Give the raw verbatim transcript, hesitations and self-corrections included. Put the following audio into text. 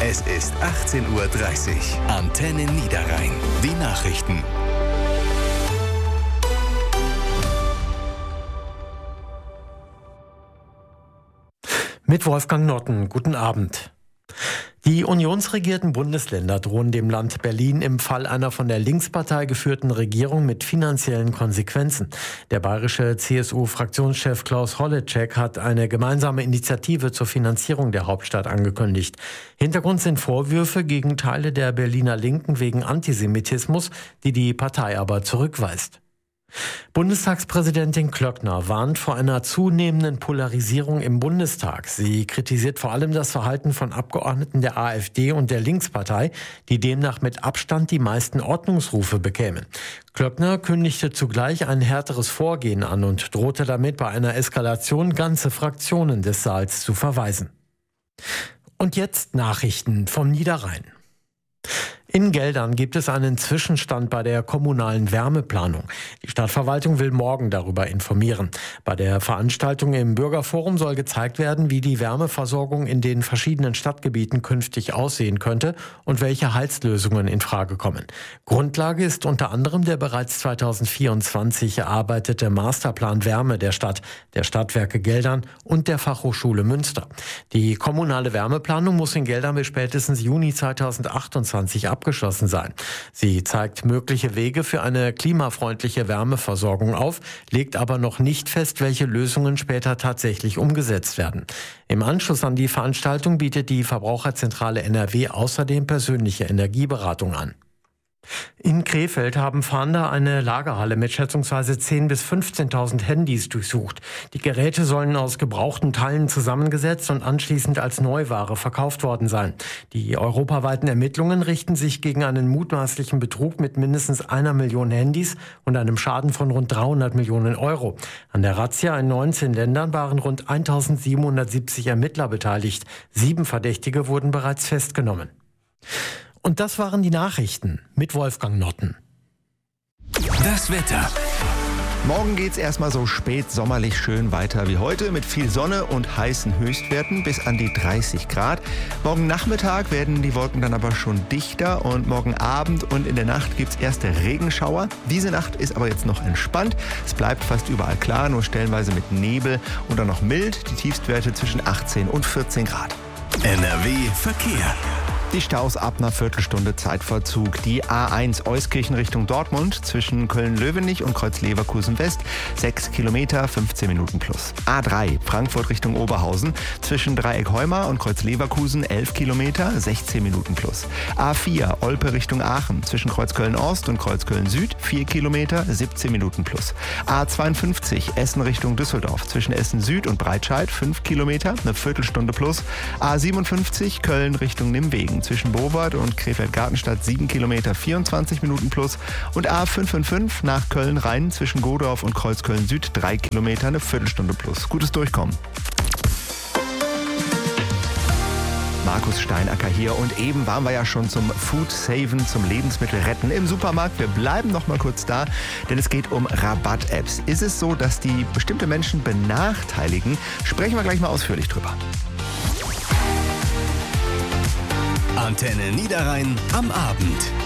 Es ist achtzehn Uhr dreißig. Antenne Niederrhein. Die Nachrichten. Mit Wolfgang Notten. Guten Abend. Die unionsregierten Bundesländer drohen dem Land Berlin im Fall einer von der Linkspartei geführten Regierung mit finanziellen Konsequenzen. Der bayerische C S U-Fraktionschef Klaus Holleczek hat eine gemeinsame Initiative zur Finanzierung der Hauptstadt angekündigt. Hintergrund sind Vorwürfe gegen Teile der Berliner Linken wegen Antisemitismus, die die Partei aber zurückweist. Bundestagspräsidentin Klöckner warnt vor einer zunehmenden Polarisierung im Bundestag. Sie kritisiert vor allem das Verhalten von Abgeordneten der AfD und der Linkspartei, die demnach mit Abstand die meisten Ordnungsrufe bekämen. Klöckner kündigte zugleich ein härteres Vorgehen an und drohte damit, bei einer Eskalation ganze Fraktionen des Saals zu verweisen. Und jetzt Nachrichten vom Niederrhein. In Geldern gibt es einen Zwischenstand bei der kommunalen Wärmeplanung. Die Stadtverwaltung will morgen darüber informieren. Bei der Veranstaltung im Bürgerforum soll gezeigt werden, wie die Wärmeversorgung in den verschiedenen Stadtgebieten künftig aussehen könnte und welche Heizlösungen in Frage kommen. Grundlage ist unter anderem der bereits zweitausendvierundzwanzig erarbeitete Masterplan Wärme der Stadt, der Stadtwerke Geldern und der Fachhochschule Münster. Die kommunale Wärmeplanung muss in Geldern bis spätestens Juni zweitausendachtundzwanzig abgeschlossen sein. Sie zeigt mögliche Wege für eine klimafreundliche Wärmeversorgung auf, legt aber noch nicht fest, welche Lösungen später tatsächlich umgesetzt werden. Im Anschluss an die Veranstaltung bietet die Verbraucherzentrale N R W außerdem persönliche Energieberatung an. In Krefeld haben Fahnder eine Lagerhalle mit schätzungsweise zehntausend bis fünfzehntausend Handys durchsucht. Die Geräte sollen aus gebrauchten Teilen zusammengesetzt und anschließend als Neuware verkauft worden sein. Die europaweiten Ermittlungen richten sich gegen einen mutmaßlichen Betrug mit mindestens einer Million Handys und einem Schaden von rund dreihundert Millionen Euro. An der Razzia in neunzehn Ländern waren rund eintausendsiebenhundertsiebzig Ermittler beteiligt. Sieben Verdächtige wurden bereits festgenommen. Und das waren die Nachrichten mit Wolfgang Notten. Das Wetter. Morgen geht's erstmal so spät sommerlich schön weiter wie heute mit viel Sonne und heißen Höchstwerten bis an die dreißig Grad. Morgen Nachmittag werden die Wolken dann aber schon dichter und morgen Abend und in der Nacht gibt's erste Regenschauer. Diese Nacht ist aber jetzt noch entspannt. Es bleibt fast überall klar, nur stellenweise mit Nebel und dann noch mild. Die Tiefstwerte zwischen achtzehn und vierzehn Grad. N R W Verkehr. Die Staus ab einer Viertelstunde Zeitverzug. Die A eins Euskirchen Richtung Dortmund zwischen Köln-Löwenich und Kreuz-Leverkusen West. sechs Kilometer, fünfzehn Minuten plus. A drei Frankfurt Richtung Oberhausen zwischen Dreieck-Heumar und Kreuz-Leverkusen elf Kilometer, sechzehn Minuten plus. A vier Olpe Richtung Aachen zwischen Kreuzköln-Ost und Kreuzköln-Süd vier Kilometer, siebzehn Minuten plus. A zweiundfünfzig Essen Richtung Düsseldorf zwischen Essen-Süd und Breitscheid fünf Kilometer, eine Viertelstunde plus. A siebenundfünfzig Köln Richtung Nimwegen zwischen Bovard und Krefeld-Gartenstadt sieben Kilometer, vierundzwanzig Minuten plus. Und A fünfundfünfzig nach Köln-Rhein zwischen Godorf und Kreuzköln-Süd drei Kilometer, eine Viertelstunde plus. Gutes Durchkommen. Markus Steinacker hier und eben waren wir ja schon zum Food Saven, zum Lebensmittel retten im Supermarkt. Wir bleiben noch mal kurz da, denn es geht um Rabatt-Apps. Ist es so, dass die bestimmte Menschen benachteiligen? Sprechen wir gleich mal ausführlich drüber. Antenne Niederrhein am Abend.